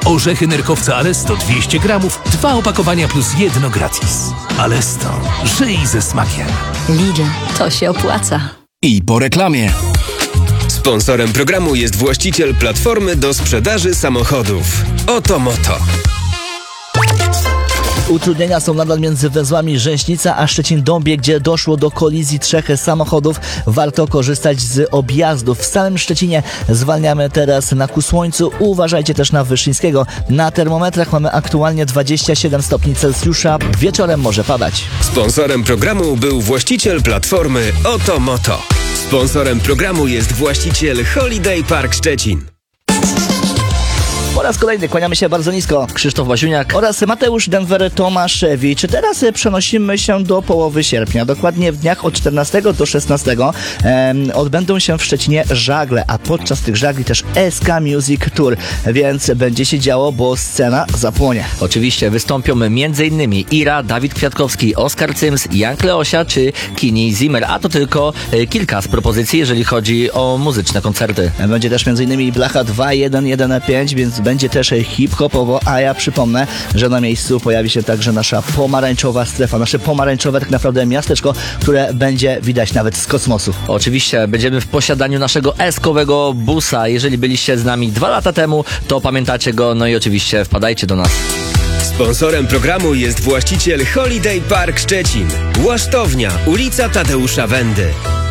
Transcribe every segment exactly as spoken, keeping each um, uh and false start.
Orzechy nerkowca Alesto dwieście gramów, dwa opakowania plus jedno gratis. Alesto, żyj ze smakiem. Lidl, to się opłaca. I po reklamie. Sponsorem programu jest właściciel platformy do sprzedaży samochodów. Oto Moto. Utrudnienia są nadal między węzłami Rzęśnica a Szczecin-Dąbie, gdzie doszło do kolizji trzech samochodów. Warto korzystać z objazdów. W samym Szczecinie zwalniamy teraz na Kusłońcu. Uważajcie też na Wyszyńskiego. Na termometrach mamy aktualnie dwadzieścia siedem stopni Celsjusza. Wieczorem może padać. Sponsorem programu był właściciel platformy Oto Moto. Sponsorem programu jest właściciel Holiday Park Szczecin. Po raz kolejny kłaniamy się bardzo nisko. Krzysztof Basiuniak Oraz Mateusz Denver Tomaszewicz. Teraz przenosimy się do połowy sierpnia. Dokładnie w dniach od czternastego do szesnastego em, odbędą się w Szczecinie żagle, a podczas tych żagli też S K Music Tour, więc będzie się działo, bo scena zapłonie. Oczywiście wystąpią m.in. Ira, Dawid Kwiatkowski, Oskar Cyms, Jan Kleosia czy Kini Zimmer, a to tylko y, kilka z propozycji, jeżeli chodzi o muzyczne koncerty. Będzie też m.in. Blacha dwa jeden jeden pięć, więc będzie też hip-hopowo, a ja przypomnę, że na miejscu pojawi się także nasza pomarańczowa strefa, nasze pomarańczowe tak naprawdę miasteczko, które będzie widać nawet z kosmosu. Oczywiście będziemy w posiadaniu naszego eskowego busa. Jeżeli byliście z nami dwa lata temu, to pamiętacie go, no i oczywiście wpadajcie do nas. Sponsorem programu jest właściciel Holiday Park Szczecin. Łasztownia, ulica Tadeusza Wendy.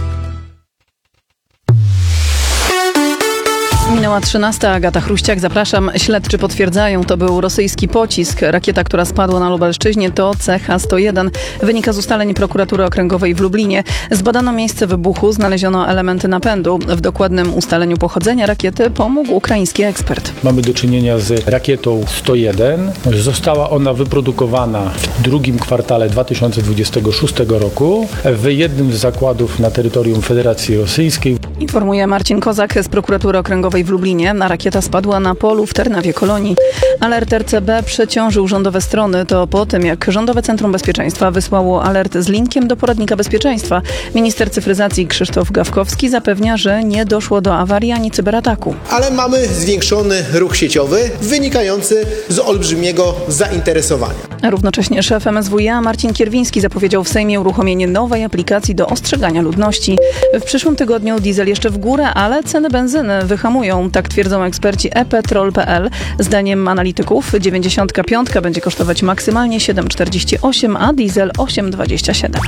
Minęła trzynasta, Agata Chruściak, zapraszam. Śledczy potwierdzają, to był rosyjski pocisk. Rakieta, która spadła na Lubelszczyźnie, to C H sto jeden. Wynika z ustaleń prokuratury okręgowej w Lublinie. Zbadano miejsce wybuchu, znaleziono elementy napędu. W dokładnym ustaleniu pochodzenia rakiety pomógł ukraiński ekspert. Mamy do czynienia z rakietą sto jeden. Została ona wyprodukowana w drugim kwartale dwa tysiące dwudziestego szóstego roku w jednym z zakładów na terytorium Federacji Rosyjskiej. Informuje Marcin Kozak z prokuratury okręgowej w Lublinie. Rakieta spadła na polu w Ternawie Kolonii. Alert R C B przeciążył rządowe strony. To po tym, jak Rządowe Centrum Bezpieczeństwa wysłało alert z linkiem do poradnika bezpieczeństwa. Minister cyfryzacji Krzysztof Gawkowski zapewnia, że nie doszło do awarii ani cyberataku. Ale mamy zwiększony ruch sieciowy wynikający z olbrzymiego zainteresowania. Równocześnie szef M S W iA Marcin Kierwiński zapowiedział w Sejmie uruchomienie nowej aplikacji do ostrzegania ludności. W przyszłym tygodniu diesel jeszcze w górę, ale ceny benzyny wyhamują. Tak twierdzą eksperci e petrol kropka p l. Zdaniem analityków dziewięćdziesiątka piątka będzie kosztować maksymalnie siedem czterdzieści osiem, a diesel osiem dwadzieścia siedem.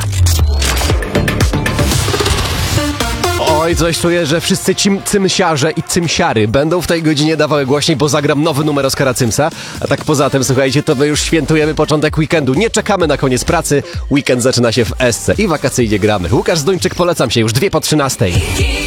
Oj, coś czuję, że wszyscy cim, cymsiarze i cymsiary będą w tej godzinie dawały głośniej, bo zagram nowy numer Oskara Cymsa. A tak poza tym, słuchajcie, to my już świętujemy początek weekendu. Nie czekamy na koniec pracy. Weekend zaczyna się w Esce i wakacyjnie gramy. Łukasz Zduńczyk, polecam się już dwie po trzynastej.